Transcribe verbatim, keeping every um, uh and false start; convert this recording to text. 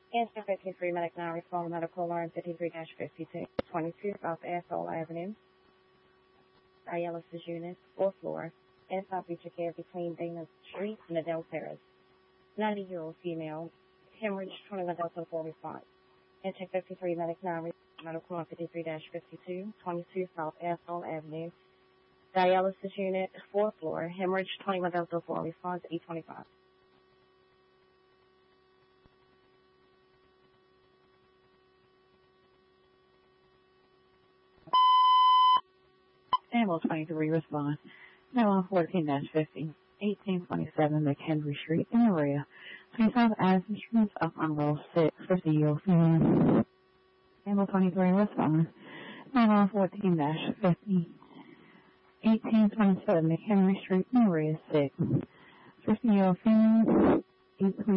Answer fifty-three, medic now respond medical alarm fifty-three dash fifty-two, twenty-two South Asshole Avenue. Dialysis unit, fourth floor. S I V care between Dana Street and Adele Terrace. ninety-year-old female, hemorrhage, twenty-one Delta four response. Enter fifty-three, medic now medical alarm fifty-three dash fifty-two, twenty-two South Asshole Avenue. Dialysis unit, fourth floor. Hemorrhage, twenty-one Delta four response, eight twenty-five. Samuel twenty-three response. Now fourteen dash fifty, eighteen twenty-seven McHenry Street in area. Please have Addison Street up on row six, fifty-year-old female. Samuel twenty-three response. Now fourteen dash fifty, eighteen twenty-seven McHenry Street in area six, fifty-year-old female, eight twenty.